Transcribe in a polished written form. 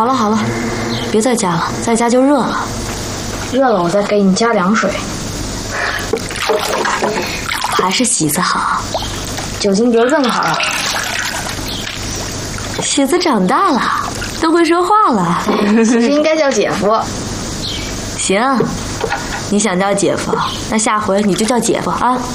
好了好了，别再加了，再加就热了。 热了我再给你加凉水。 还是喜子好， 酒精别更好。 喜子长大了，都会说话了。 其实应该叫姐夫。 行，你想叫姐夫，那下回你就叫姐夫啊。